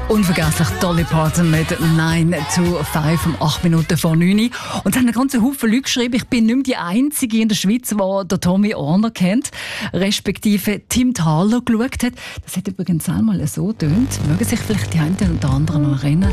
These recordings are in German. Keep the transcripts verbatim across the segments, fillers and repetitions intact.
Unvergesslich Dolly Parton mit neun zu fünf um acht Minuten vor neun. Und es haben einen ganzen Haufen Leute geschrieben, ich bin nicht mehr die Einzige in der Schweiz, die der Tommy Orner kennt, respektive Tim Thaler geschaut hat. Das hat übrigens einmal so getönt. Mögen sich vielleicht die einen oder anderen noch erinnern?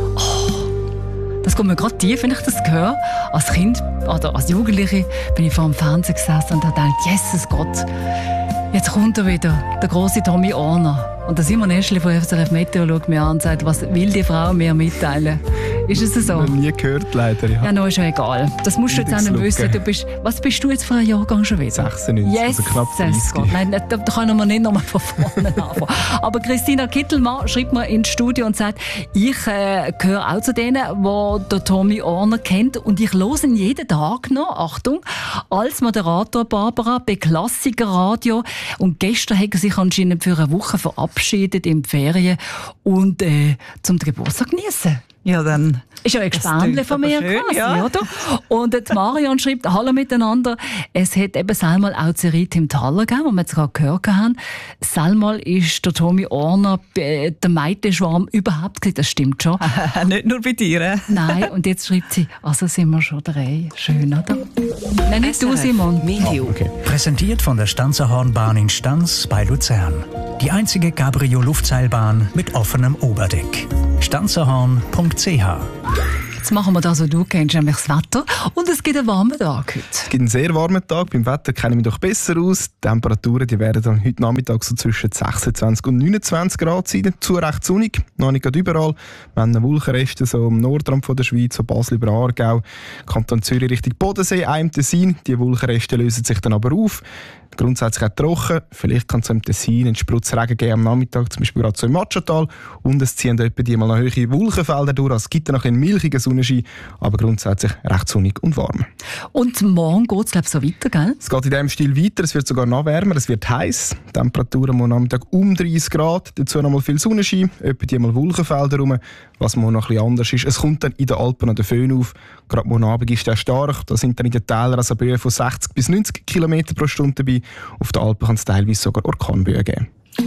Oh, das geht mir gerade tief, wenn ich das höre. Als Kind oder als Jugendliche bin ich vor dem Fernseher gesessen und habe gedacht, Jesus Gott, jetzt kommt er wieder, der große Tommy Orner. Und der Simon Eschli von S R F Meteo schaut mir an und sagt, was will die Frau mir mitteilen? Ist es so? Noch nie gehört, leider. Ja, ja no, ist ja egal. Das musst du jetzt auch nicht wissen. Du bist, was bist du jetzt für ein Jahrgang schon wieder? sechsundneunzig, yes, also knapp dreißig. Gott. Nein, da, da können wir nicht nochmal von vorne anfangen. Aber Christina Kittelmann schreibt mir ins Studio und sagt, ich äh, gehöre auch zu denen, die der Tommy Orner kennt. Und ich höre ihn jeden Tag noch, Achtung, als Moderator Barbara bei Klassiker Radio. Und gestern hat er sich anscheinend für eine Woche verabschiedet in die Ferien und äh, zum Geburtstag genießen. Ja, dann. Ist ja ein Gespendle von mir schön, quasi, ja. oder? Und die Marion schreibt, hallo miteinander. Es hat eben einmal auch die Serie Tim Thaler gegeben, die wir jetzt gerade gehört haben. Einmal ist der Tommy Orner der Meitenschwarm überhaupt gewesen. Das stimmt schon. Nicht nur bei dir. Äh? Nein, und jetzt schreibt sie, also sind wir schon drei. Schön, oder? Nein, nicht du, Simon. Meteo. Oh, okay. Präsentiert von der Stanzerhornbahn in Stanz bei Luzern. Die einzige Cabrio-Luftseilbahn mit offenem Oberdeck. stanzerhorn punkt c h. Jetzt machen wir das, was du kennst, nämlich das Wetter. Und es gibt einen warmen Tag heute. Es gibt einen sehr warmen Tag. Beim Wetter kenne ich mich doch besser aus. Die Temperaturen die werden dann heute Nachmittag so zwischen sechsundzwanzig und neunundzwanzig Grad sein. Zu recht sonnig, noch nicht gerade überall. Wir haben Wolkenreste so am Nordrand von der Schweiz, so Basel über Aargau, Kanton Zürich Richtung Bodensee, auch im Tessin. Die Wolkenreste lösen sich dann aber auf. Grundsätzlich auch trocken. Vielleicht kann es im Tessin einen Sprutzregen geben am Nachmittag, zum Beispiel gerade so im Matschatal. Und es ziehen etwa die mal noch hohe Wolkenfelder durch. Es gibt dann noch einen milchigen Sonnenschein, aber grundsätzlich recht sonnig und warm. Und morgen geht es, glaube ich, so weiter, gell? Es geht in diesem Stil weiter, es wird sogar noch wärmer, es wird heiß. Temperaturen am Nachmittag um dreißig Grad, dazu noch mal viel Sonnenschein, etwa die mal Wolkenfelder rum. Was morgen noch ein bisschen anders ist, es kommt dann in den Alpen noch der Föhn auf. Gerade morgen Abend ist der stark, da sind dann in den Tälern also Böen von sechzig bis neunzig Kilometer pro Stunde dabei. Auf den Alpen kann es teilweise sogar Orkanböen geben.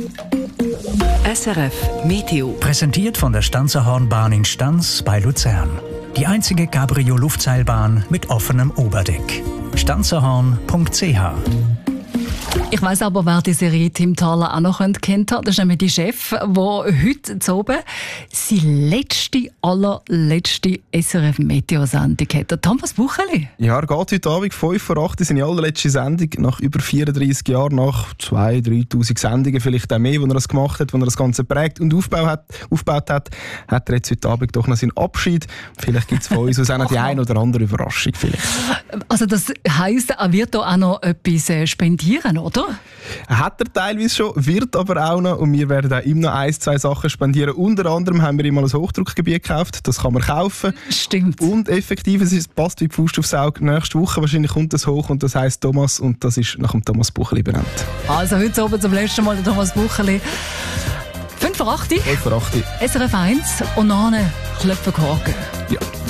S R F Meteo. Präsentiert von der Stanzerhornbahn in Stanz bei Luzern. Die einzige Cabrio-Luftseilbahn mit offenem Oberdeck. stanzerhorn punkt c h. Ich weiss aber, wer die Serie Tim Thaler auch noch kennt hat. Das ist nämlich die Chef, der heute zu oben seine letzte, allerletzte S R F-Meteo-Sendung hat. Der Thomas Bucheli. Ja, er geht heute Abend fünf vor acht, seine allerletzte Sendung, nach über vierunddreißig Jahren, nach zweitausend, dreitausend Sendungen, vielleicht auch mehr, wo er das gemacht hat, wo er das Ganze prägt und aufgebaut hat, aufgebaut hat, hat er jetzt heute Abend doch noch seinen Abschied. Vielleicht gibt es von uns auch noch die eine oder andere Überraschung. Vielleicht. Also das heisst, er wird da auch noch etwas spendieren, oder? Hat er teilweise schon, wird aber auch noch. Und wir werden auch ihm noch ein, zwei Sachen spendieren. Unter anderem haben wir ihm mal ein Hochdruckgebiet gekauft. Das kann man kaufen. Stimmt. Und effektiv, es passt wie die Faust aufs Auge. Nächste Woche wahrscheinlich kommt das hoch und das heisst Thomas. Und das ist nach dem Thomas Bucheli benannt. Also heute oben zum letzten Mal der Thomas Bucheli. fünf vor acht. fünf vor acht. S R F eins und nachher Klöpfen Korken. Ja.